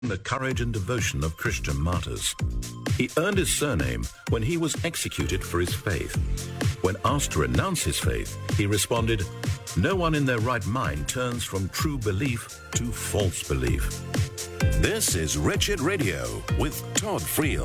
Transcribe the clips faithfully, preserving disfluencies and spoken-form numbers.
the courage and devotion of Christian martyrs. He earned his surname when he was executed for his faith. When asked to renounce his faith, he responded, "No one in their right mind turns from true belief to false belief." This is Wretched Radio with Todd Friel.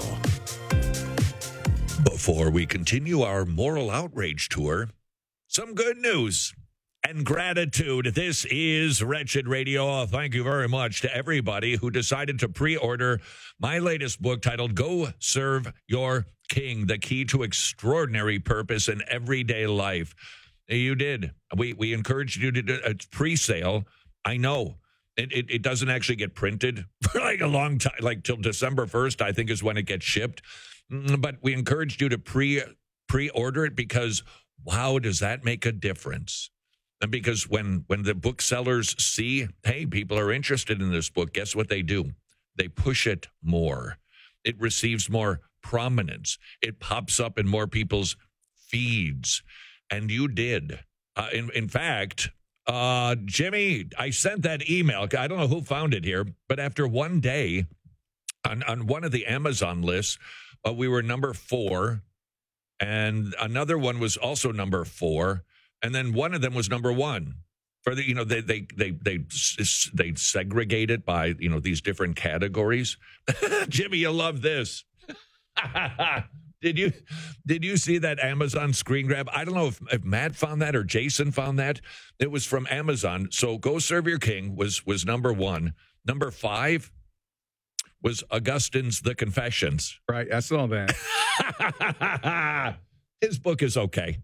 Before we continue our moral outrage tour, some good news and gratitude. This is Wretched Radio. Thank you very much to everybody who decided to pre-order my latest book titled Go Serve Your King, The Key to Extraordinary Purpose in Everyday Life. You did. We we encouraged you to do a pre-sale. I know. It, it it doesn't actually get printed for like a long time, like till December first, I think is when it gets shipped. But we encouraged you to pre pre-order it because, wow, does that make a difference? And because when, when the booksellers see, hey, people are interested in this book, guess what they do? They push it more. It receives more prominence. It pops up in more people's feeds. And you did. Uh, in, in fact, uh, Jimmy, I sent that email. I don't know who found it here, but after one day on, on one of the Amazon lists, uh, we were number four, and another one was also number four. And then one of them was number one. For the, you know, they they they they they segregate it by, you know, these different categories. Jimmy, you'll love this. Did you did you see that Amazon screen grab? I don't know if, if Matt found that or Jason found that. It was from Amazon. So Go Serve Your King was was number one. Number five was Augustine's The Confessions. Right, I saw that. His book is okay.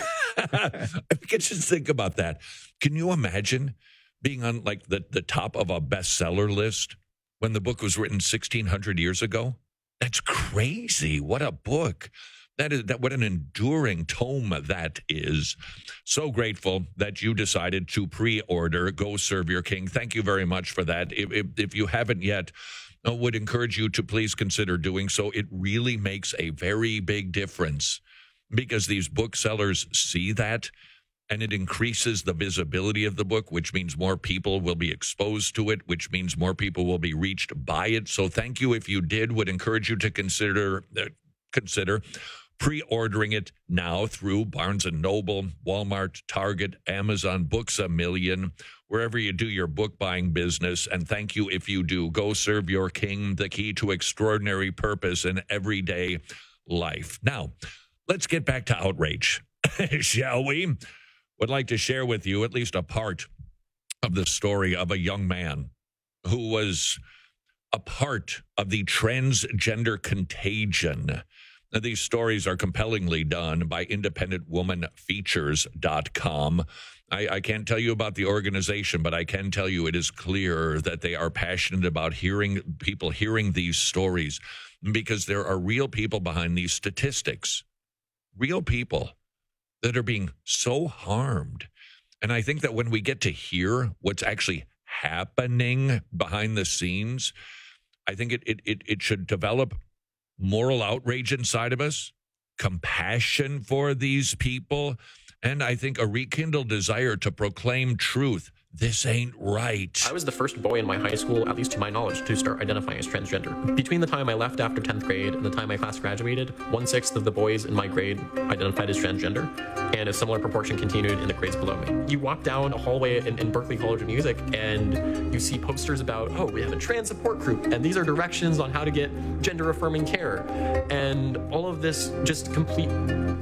Just think about that. Can you imagine being on like the, the top of a bestseller list when the book was written sixteen hundred years ago? That's crazy. What a book. That is that. What an enduring tome that is. So grateful that you decided to pre-order Go Serve Your King. Thank you very much for that. If, if, if you haven't yet, I would encourage you to please consider doing so. It really makes a very big difference, because these booksellers see that, and it increases the visibility of the book, which means more people will be exposed to it, which means more people will be reached by it. So thank you if you did. Would encourage you to consider uh, consider pre-ordering it now through Barnes and Noble, Walmart, Target, Amazon, Books A Million, wherever you do your book buying business. And thank you if you do. Go Serve Your King, The Key to Extraordinary Purpose in Everyday Life. Now, let's get back to outrage, shall we? Would like to share with you at least a part of the story of a young man who was a part of the transgender contagion. Now, these stories are compellingly done by independent woman features dot com. I, I can't tell you about the organization, but I can tell you it is clear that they are passionate about hearing people hearing these stories, because there are real people behind these statistics. Real people that are being so harmed. And I think that when we get to hear what's actually happening behind the scenes, I think it it it, it should develop moral outrage inside of us, compassion for these people, and I think a rekindled desire to proclaim truth. This ain't right. I was the first boy in my high school, at least to my knowledge, to start identifying as transgender. Between the time I left after tenth grade and the time my class graduated, one-sixth of the boys in my grade identified as transgender, and a similar proportion continued in the grades below me. You walk down a hallway in, in Berklee College of Music, and you see posters about, oh, we have a trans support group, and these are directions on how to get gender-affirming care. And all of this just complete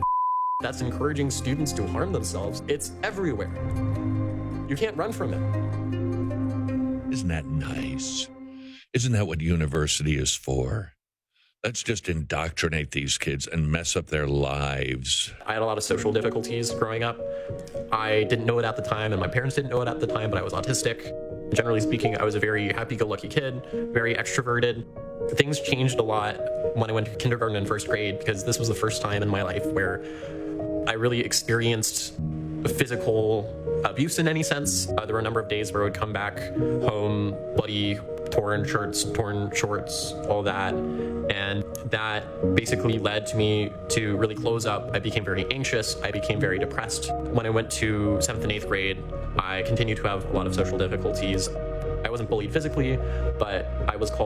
that's encouraging students to harm themselves. It's everywhere. You can't run from it. Isn't that nice? Isn't that what university is for? Let's just indoctrinate these kids and mess up their lives. I had a lot of social difficulties growing up. I didn't know it at the time, and my parents didn't know it at the time, but I was autistic. Generally speaking, I was a very happy-go-lucky kid, very extroverted. Things changed a lot when I went to kindergarten and first grade, because this was the first time in my life where I really experienced physical abuse in any sense. Uh, there were a number of days where I would come back home bloody, torn shirts, torn shorts, all that. And that basically led to me to really close up. I became very anxious. I became very depressed. When I went to seventh and eighth grade, I continued to have a lot of social difficulties. I wasn't bullied physically, but I was called